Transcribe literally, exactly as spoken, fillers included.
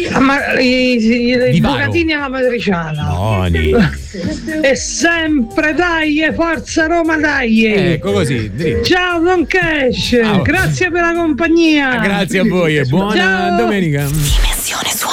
Ma i, i, i Di Varo. bucatini alla matriciana. Buoni. E sempre dai, forza Roma dai. Ecco così, dritto. Ciao Don Cash, Ciao. grazie per la compagnia. Grazie a voi e buona Ciao. domenica. Dimensione